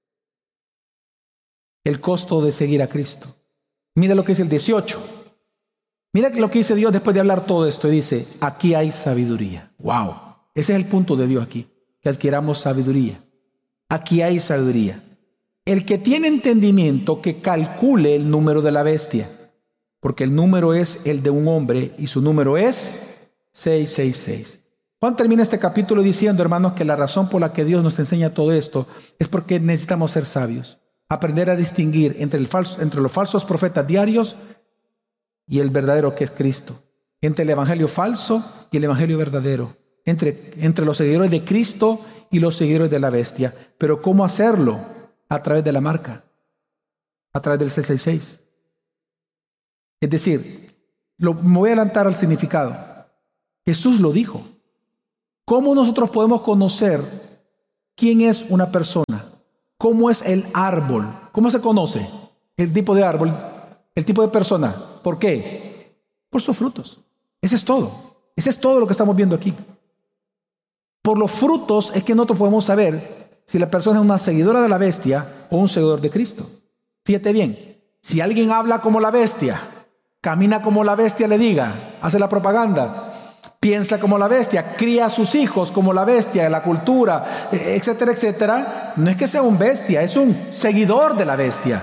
Speaker 1: El costo de seguir a Cristo. Mira lo que dice el dieciocho. Mira lo que dice Dios después de hablar todo esto. Y dice, aquí hay sabiduría. ¡Wow! Ese es el punto de Dios aquí. Que adquiramos sabiduría. Aquí hay sabiduría. El que tiene entendimiento, que calcule el número de la bestia. Porque el número es el de un hombre y su número es seiscientos sesenta y seis. Juan termina este capítulo diciendo, hermanos, que la razón por la que Dios nos enseña todo esto es porque necesitamos ser sabios. Aprender a distinguir entre, el falso, entre los falsos profetas diarios y el verdadero que es Cristo. Entre el evangelio falso y el evangelio verdadero. Entre, entre los seguidores de Cristo y los seguidores de la bestia. Pero ¿cómo hacerlo? A través de la marca. A través del seiscientos sesenta y seis. Es decir, lo, me voy a adelantar al significado. Jesús lo dijo. ¿Cómo nosotros podemos conocer quién es una persona? ¿Cómo es el árbol? ¿Cómo se conoce el tipo de árbol, el tipo de persona? ¿Por qué? Por sus frutos. Ese es todo. Ese es todo lo que estamos viendo aquí. Por los frutos es que nosotros podemos saber si la persona es una seguidora de la bestia o un seguidor de Cristo. Fíjate bien, si alguien habla como la bestia, camina como la bestia le diga, hace la propaganda, piensa como la bestia, cría a sus hijos como la bestia, la cultura, etcétera, etcétera, no es que sea un bestia, es un seguidor de la bestia.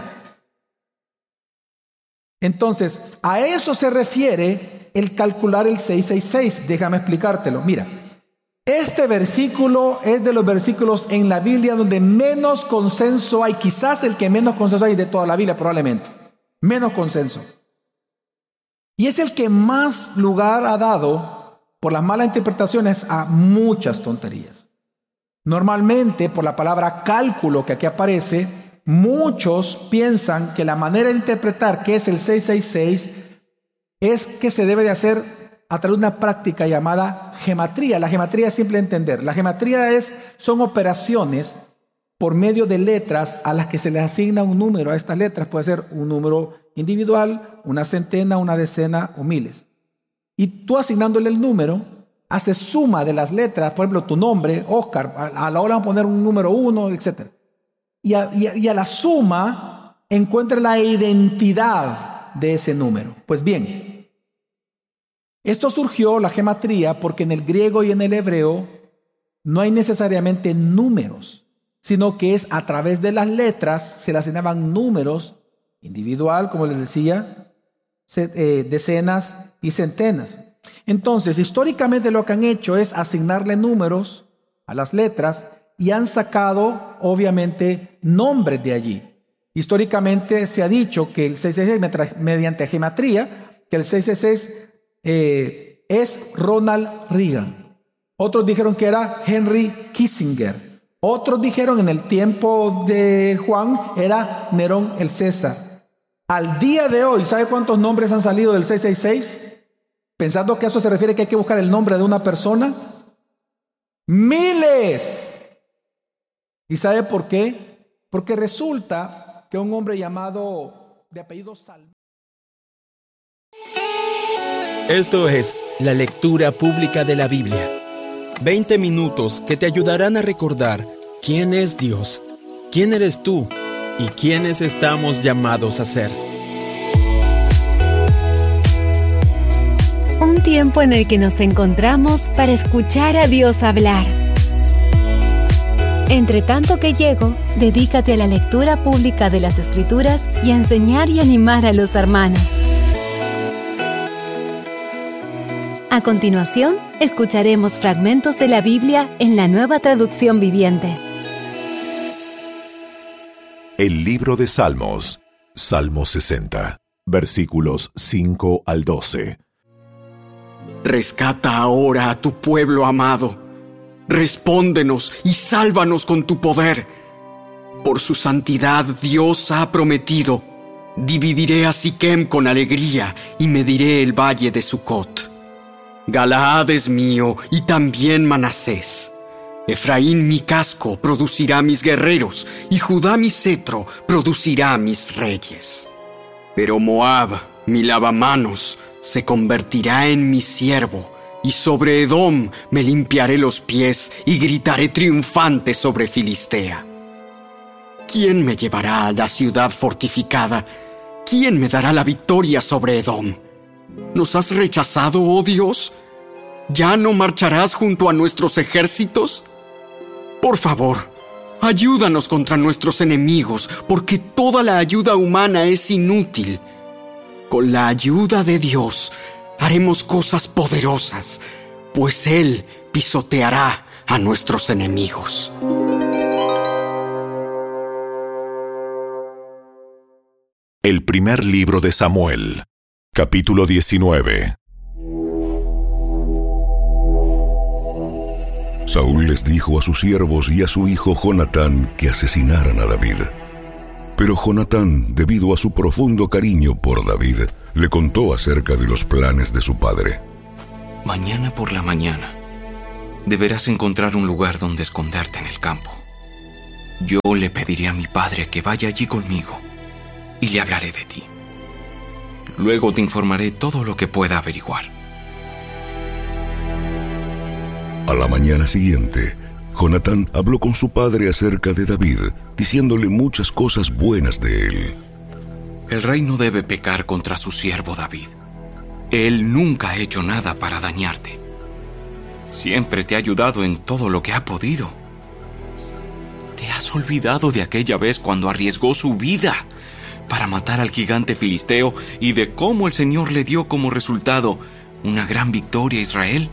Speaker 1: Entonces, a eso se refiere el calcular el seiscientos sesenta y seis. Déjame explicártelo. Mira, este versículo es de los versículos en la Biblia donde menos consenso hay, quizás el que menos consenso hay de toda la Biblia, probablemente. Menos consenso. Y es el que más lugar ha dado, por las malas interpretaciones, a muchas tonterías. Normalmente, por la palabra cálculo que aquí aparece, muchos piensan que la manera de interpretar que es el seiscientos sesenta y seis es que se debe de hacer a través de una práctica llamada gematría. La gematría es simple de entender. La gematría es, son operaciones por medio de letras a las que se les asigna un número a estas letras. Puede ser un número individual, una centena, una decena o miles. Y tú asignándole el número, haces suma de las letras. Por ejemplo, tu nombre, Oscar, a la hora de poner un número uno, etcétera. Y a, y, a, y a la suma encuentra la identidad de ese número. Pues bien, esto surgió, la gematría, porque en el griego y en el hebreo no hay necesariamente números, sino que es a través de las letras se le asignaban números individual, como les decía, decenas y centenas. Entonces, históricamente lo que han hecho es asignarle números a las letras y han sacado, obviamente, nombres de allí. Históricamente se ha dicho que el seiscientos sesenta y seis, mediante gematría, que el seiscientos sesenta y seis eh, es Ronald Reagan. Otros dijeron que era Henry Kissinger. Otros dijeron en el tiempo de Juan era Nerón el César. Al día de hoy, ¿sabe cuántos nombres han salido del seiscientos sesenta y seis? Pensando que eso se refiere que hay que buscar el nombre de una persona. ¡Miles! ¿Y sabe por qué? Porque resulta que un hombre llamado de apellido Salmón.
Speaker 2: Esto es la lectura pública de la Biblia. veinte minutos que te ayudarán a recordar quién es Dios, quién eres tú y quiénes estamos llamados a ser.
Speaker 3: Un tiempo en el que nos encontramos para escuchar a Dios hablar. Entre tanto que llego, dedícate a la lectura pública de las Escrituras y a enseñar y animar a los hermanos. A continuación, escucharemos fragmentos de la Biblia en la Nueva Traducción Viviente.
Speaker 4: El libro de Salmos, Salmo sesenta, versículos cinco al doce.
Speaker 5: Rescata ahora a tu pueblo amado. Respóndenos y sálvanos con tu poder. Por su santidad Dios ha prometido: dividiré a Siquem con alegría y mediré el valle de Sucot. Galaad es mío y también Manasés. Efraín mi casco producirá mis guerreros y Judá mi cetro producirá mis reyes. Pero Moab, mi lavamanos, se convertirá en mi siervo, y sobre Edom me limpiaré los pies y gritaré triunfante sobre Filistea. ¿Quién me llevará a la ciudad fortificada? ¿Quién me dará la victoria sobre Edom? ¿Nos has rechazado, oh Dios? ¿Ya no marcharás junto a nuestros ejércitos? Por favor, ayúdanos contra nuestros enemigos, porque toda la ayuda humana es inútil. Con la ayuda de Dios haremos cosas poderosas, pues Él pisoteará a nuestros enemigos.
Speaker 4: El primer libro de Samuel, capítulo diecinueve.
Speaker 6: Saúl les dijo a sus siervos y a su hijo Jonatán que asesinaran a David. Pero Jonatán, debido a su profundo cariño por David, le contó acerca de los planes de su padre.
Speaker 5: Mañana por la mañana deberás encontrar un lugar donde esconderte en el campo. Yo le pediré a mi padre que vaya allí conmigo y le hablaré de ti. Luego te informaré todo lo que pueda averiguar.
Speaker 6: A la mañana siguiente, Jonatán habló con su padre acerca de David, diciéndole muchas cosas buenas de él.
Speaker 5: El rey no debe pecar contra su siervo David. Él nunca ha hecho nada para dañarte. Siempre te ha ayudado en todo lo que ha podido. ¿Te has olvidado de aquella vez cuando arriesgó su vida para matar al gigante filisteo y de cómo el Señor le dio como resultado una gran victoria a Israel?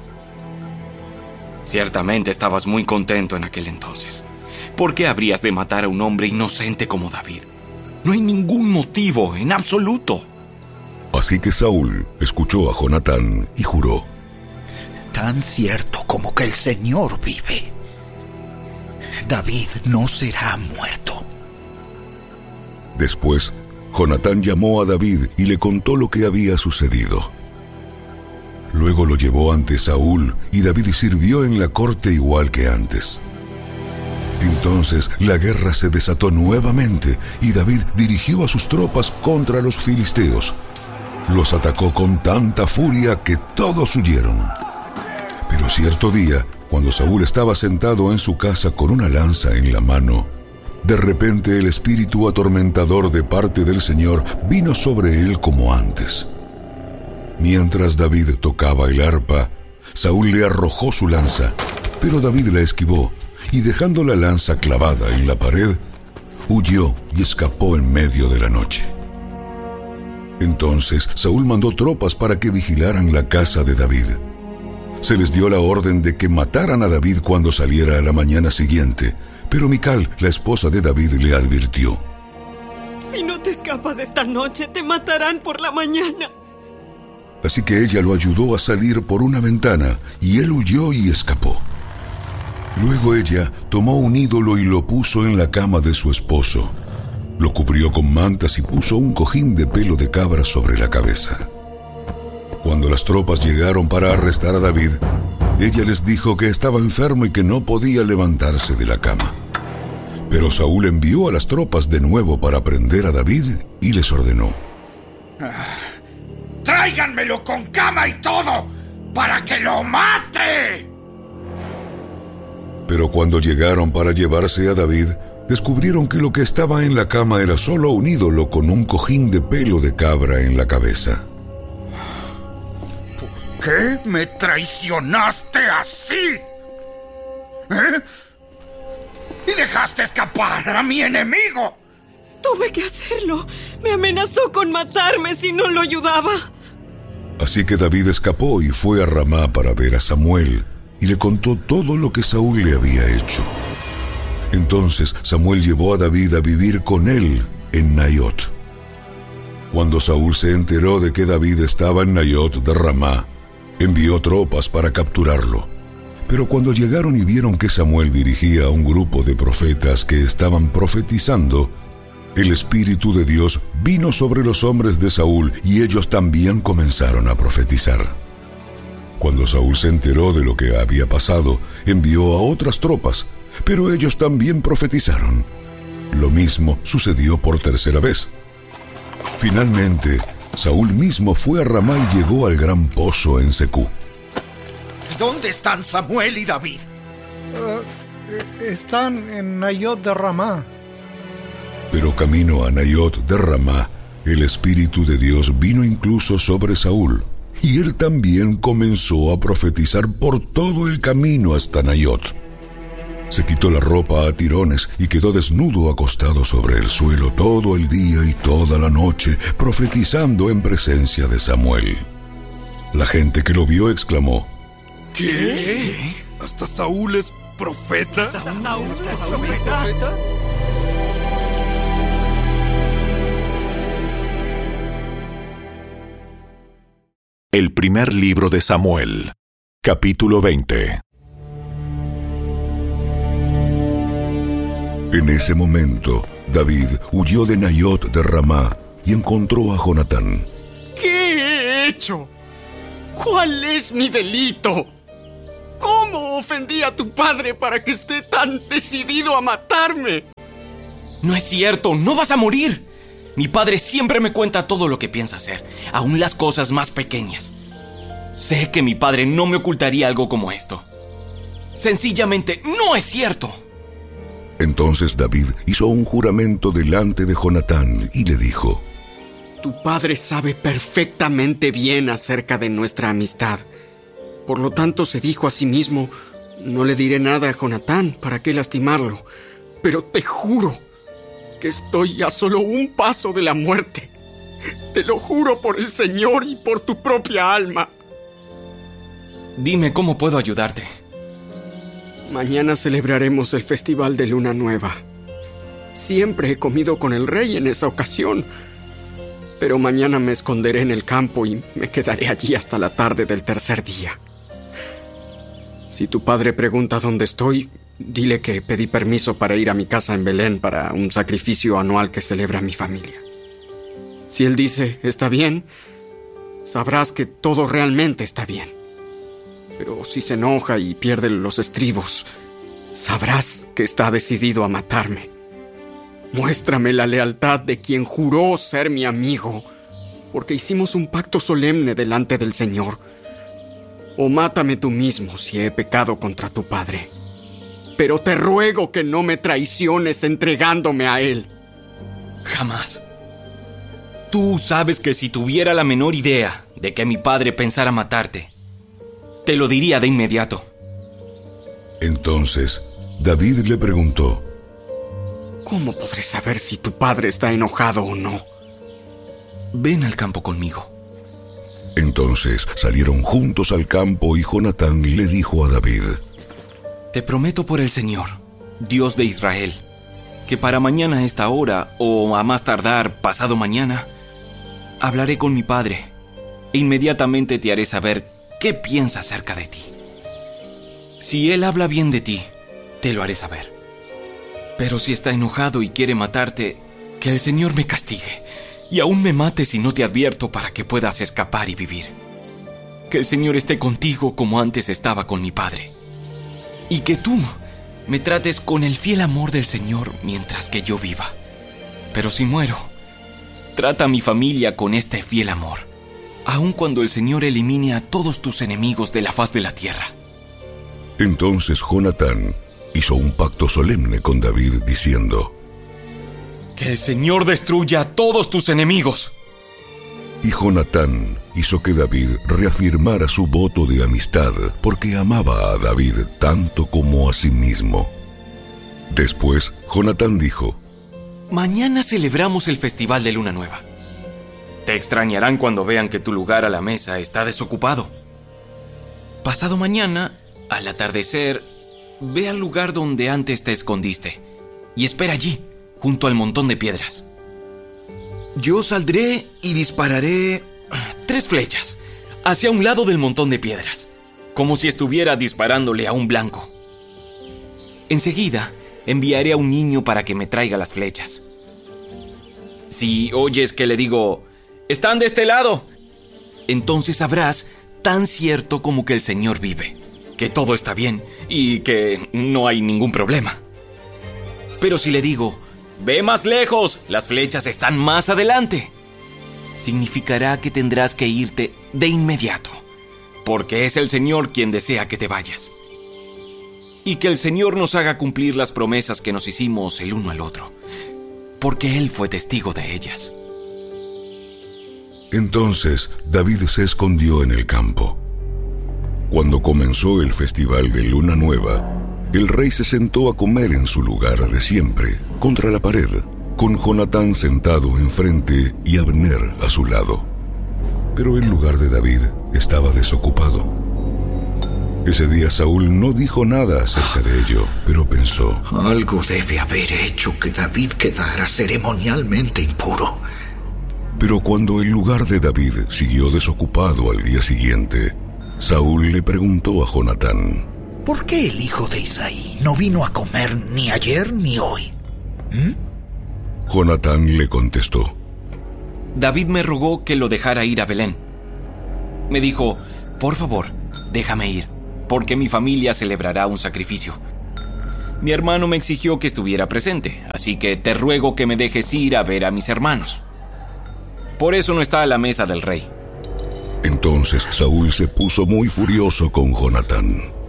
Speaker 5: Ciertamente estabas muy contento en aquel entonces. ¿Por qué habrías de matar a un hombre inocente como David? No hay ningún motivo en absoluto.
Speaker 6: Así que Saúl escuchó a Jonatán y juró:
Speaker 7: tan cierto como que el Señor vive, David no será muerto.
Speaker 6: Después, Jonatán llamó a David y le contó lo que había sucedido. Luego lo llevó ante Saúl y David sirvió en la corte igual que antes. Entonces la guerra se desató nuevamente y David dirigió a sus tropas contra los filisteos. Los atacó con tanta furia que todos huyeron. Pero cierto día, cuando Saúl estaba sentado en su casa con una lanza en la mano, de repente el espíritu atormentador de parte del Señor vino sobre él como antes. Mientras David tocaba el arpa, Saúl le arrojó su lanza, pero David la esquivó y dejando la lanza clavada en la pared, huyó y escapó en medio de la noche. Entonces Saúl mandó tropas para que vigilaran la casa de David. Se les dio la orden de que mataran a David cuando saliera a la mañana siguiente, pero Mical, la esposa de David, le advirtió:
Speaker 8: si no te escapas esta noche, te matarán por la mañana.
Speaker 6: Así que ella lo ayudó a salir por una ventana, y él huyó y escapó. Luego ella tomó un ídolo y lo puso en la cama de su esposo. Lo cubrió con mantas y puso un cojín de pelo de cabra sobre la cabeza. Cuando las tropas llegaron para arrestar a David, ella les dijo que estaba enfermo y que no podía levantarse de la cama. Pero Saúl envió a las tropas de nuevo para prender a David y les ordenó:
Speaker 9: ¡tráiganmelo con cama y todo, para que lo mate!
Speaker 6: Pero cuando llegaron para llevarse a David, descubrieron que lo que estaba en la cama era solo un ídolo con un cojín de pelo de cabra en la cabeza.
Speaker 9: ¿Por qué me traicionaste así? ¿Eh? Y dejaste escapar a mi enemigo.
Speaker 8: Tuve que hacerlo. Me amenazó con matarme si no lo ayudaba.
Speaker 6: Así que David escapó y fue a Ramá para ver a Samuel, y le contó todo lo que Saúl le había hecho. Entonces Samuel llevó a David a vivir con él en Naiot. Cuando Saúl se enteró de que David estaba en Naiot de Ramá, envió tropas para capturarlo. Pero cuando llegaron y vieron que Samuel dirigía a un grupo de profetas que estaban profetizando, el Espíritu de Dios vino sobre los hombres de Saúl y ellos también comenzaron a profetizar. Cuando Saúl se enteró de lo que había pasado, envió a otras tropas, pero ellos también profetizaron. Lo mismo sucedió por tercera vez. Finalmente, Saúl mismo fue a Ramá y llegó al gran pozo en Secú.
Speaker 9: ¿Dónde están Samuel y David?
Speaker 10: Uh, están en Naiot de Ramá.
Speaker 6: Pero camino a Naiot de Ramá, el Espíritu de Dios vino incluso sobre Saúl, y él también comenzó a profetizar por todo el camino hasta Naiot. Se quitó la ropa a tirones y quedó desnudo acostado sobre el suelo todo el día y toda la noche, profetizando en presencia de Samuel. La gente que lo vio exclamó:
Speaker 9: ¿Qué? ¿Qué? ¿Hasta Saúl es profeta? ¿Hasta Saúl es profeta?
Speaker 4: El primer libro de Samuel, capítulo veinte.
Speaker 6: En ese momento, David huyó de Naiot de Ramá y encontró a Jonatán.
Speaker 9: ¿Qué he hecho?
Speaker 5: ¿Cuál es mi delito? ¿Cómo ofendí a tu padre para que esté tan decidido a matarme?
Speaker 11: No es cierto, no vas a morir. Mi padre siempre me cuenta todo lo que piensa hacer, aún las cosas más pequeñas. Sé que mi padre no me ocultaría algo como esto. Sencillamente, no es cierto.
Speaker 6: Entonces David hizo un juramento delante de Jonatán y le dijo:
Speaker 5: Tu padre sabe perfectamente bien acerca de nuestra amistad. Por lo tanto, se dijo a sí mismo: no le diré nada a Jonatán, ¿para qué lastimarlo? Pero te juro que estoy a solo un paso de la muerte. Te lo juro por el Señor y por tu propia alma.
Speaker 11: Dime cómo puedo ayudarte.
Speaker 5: Mañana celebraremos el Festival de Luna Nueva. Siempre he comido con el rey en esa ocasión. Pero mañana me esconderé en el campo y me quedaré allí hasta la tarde del tercer día. Si tu padre pregunta dónde estoy, dile que pedí permiso para ir a mi casa en Belén para un sacrificio anual que celebra mi familia. Si él dice, está bien, sabrás que todo realmente está bien. Pero si se enoja y pierde los estribos, sabrás que está decidido a matarme. Muéstrame la lealtad de quien juró ser mi amigo, porque hicimos un pacto solemne delante del Señor. O mátame tú mismo si he pecado contra tu padre. Pero te ruego que no me traiciones entregándome a él.
Speaker 11: Jamás. Tú sabes que si tuviera la menor idea de que mi padre pensara matarte, te lo diría de inmediato.
Speaker 6: Entonces David le preguntó:
Speaker 5: ¿Cómo podré saber si tu padre está enojado o no?
Speaker 11: Ven al campo conmigo.
Speaker 6: Entonces salieron juntos al campo y Jonatán le dijo a David:
Speaker 11: Te prometo por el Señor, Dios de Israel, que para mañana a esta hora, o a más tardar pasado mañana, hablaré con mi padre e inmediatamente te haré saber qué piensa acerca de ti. Si él habla bien de ti, te lo haré saber. Pero si está enojado y quiere matarte, que el Señor me castigue y aún me mate si no te advierto para que puedas escapar y vivir. Que el Señor esté contigo como antes estaba con mi padre. Y que tú me trates con el fiel amor del Señor mientras que yo viva. Pero si muero, trata a mi familia con este fiel amor, aun cuando el Señor elimine a todos tus enemigos de la faz de la tierra.
Speaker 6: Entonces Jonatán hizo un pacto solemne con David diciendo:
Speaker 11: Que el Señor destruya a todos tus enemigos.
Speaker 6: Y Jonatán hizo que David reafirmara su voto de amistad porque amaba a David tanto como a sí mismo. Después Jonatán dijo:
Speaker 11: Mañana celebramos el Festival de Luna Nueva. Te extrañarán cuando vean que tu lugar a la mesa está desocupado. Pasado mañana, al atardecer, ve al lugar donde antes te escondiste y espera allí, junto al montón de piedras. Yo saldré y dispararé tres flechas hacia un lado del montón de piedras, como si estuviera disparándole a un blanco. Enseguida, enviaré a un niño para que me traiga las flechas. Si oyes que le digo: ¡están de este lado!, entonces sabrás, tan cierto como que el Señor vive, que todo está bien y que no hay ningún problema. Pero si le digo: ¡ve más lejos! Las flechas están más adelante, significará que tendrás que irte de inmediato, porque es el Señor quien desea que te vayas. Y que el Señor nos haga cumplir las promesas que nos hicimos el uno al otro, porque Él fue testigo de ellas.
Speaker 6: Entonces David se escondió en el campo. Cuando comenzó el festival de Luna Nueva, el rey se sentó a comer en su lugar de siempre, contra la pared, con Jonatán sentado enfrente y Abner a su lado. Pero el lugar de David estaba desocupado. Ese día Saúl no dijo nada acerca de ello, pero pensó:
Speaker 7: algo debe haber hecho que David quedara ceremonialmente impuro.
Speaker 6: Pero cuando el lugar de David siguió desocupado al día siguiente, Saúl le preguntó a Jonatán:
Speaker 7: ¿por qué el hijo de Isaí no vino a comer ni ayer ni hoy? ¿Mm?
Speaker 6: Jonatán le contestó:
Speaker 11: David me rogó que lo dejara ir a Belén. Me dijo: por favor, déjame ir, porque mi familia celebrará un sacrificio. Mi hermano me exigió que estuviera presente, así que te ruego que me dejes ir a ver a mis hermanos. Por eso no está a la mesa del rey.
Speaker 6: Entonces Saúl se puso muy furioso con Jonatán.